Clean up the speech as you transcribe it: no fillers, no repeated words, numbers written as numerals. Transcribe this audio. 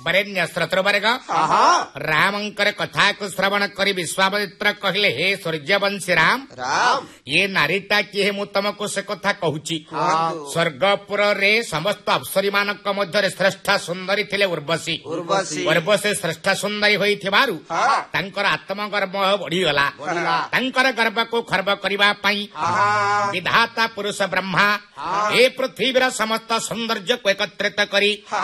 ବରେଣ୍ୟ ଶ୍ରୋତୃବର୍ଗ ରାମଙ୍କର କଥାକୁ ଶ୍ରବଣ କରି ବିଶ୍ୱାମିତ୍ର କହିଲେ, ହେ ସୂର୍ଯ୍ୟବଂଶୀ ରାମ, ଏ ନାରୀଟା କିଏ? ମୁଁ ତମକୁ ସେ କଥା କହୁଛି। ସ୍ୱର୍ଗପୁରରେ ସମସ୍ତ ଅପ୍ସରୀମାନଙ୍କ ମଧ୍ୟରେ ଶ୍ରେଷ୍ଠ ସୁନ୍ଦରୀ ଥିଲେ ଉର୍ବଶୀ। ଉର୍ବଶୀ ଶ୍ରେଷ୍ଠ ସୁନ୍ଦରୀ ହୋଇଥିବାରୁ ତାଙ୍କର ଆତ୍ମଗର୍ବ ବଢିଗଲା। ତାଙ୍କର ଗର୍ବକୁ ଖର୍ବ କରିବା ପାଇଁ ବିଧାତା ପୁରୁଷ ବ୍ରହ୍ମା ଏ ପୃଥିବୀର ସମସ୍ତ ସୌନ୍ଦର୍ଯ୍ୟକୁ ଏକତ୍ରିତ କରି